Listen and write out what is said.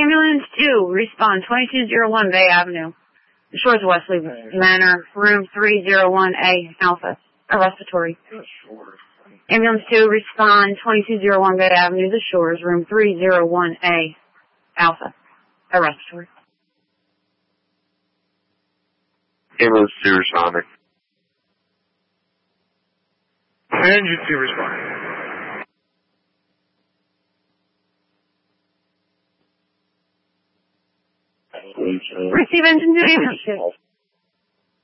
Ambulance 2, respond 2201 Bay Avenue. The Shores Wesley Manor, room 301A, Alpha. A respiratory. Ambulance 2, respond 2201 Bay Avenue, The Shores, room 301A, Alpha. A respiratory. Ambulance 2 responding. Engine 2 responding. Receive engine 2, ambulance 2.